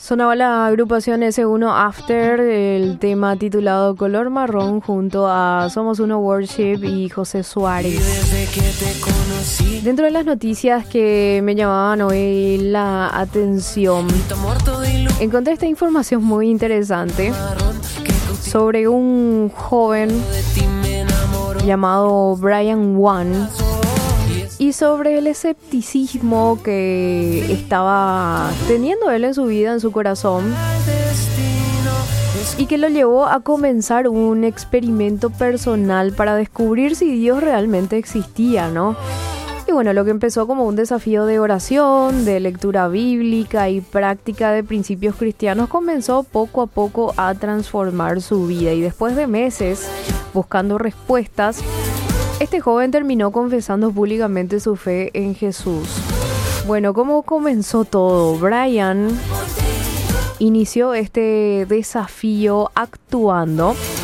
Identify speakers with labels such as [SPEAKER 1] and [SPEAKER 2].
[SPEAKER 1] Sonaba la agrupación S1 After, el tema titulado Color Marrón junto a Somos Uno Worship y José Suárez. Dentro de las noticias que me llamaban hoy la atención, encontré esta información muy interesante sobre un joven llamado Brian Wan y sobre el escepticismo que estaba teniendo él en su vida, en su corazón, y que lo llevó a comenzar un experimento personal para descubrir si Dios realmente existía, ¿no? Y bueno, lo que empezó como un desafío de oración, de lectura bíblica y práctica de principios cristianos comenzó poco a poco a transformar su vida, y después de meses buscando respuestas, este joven terminó confesando públicamente su fe en Jesús. Bueno, ¿cómo comenzó todo? Brian inició este desafío actuando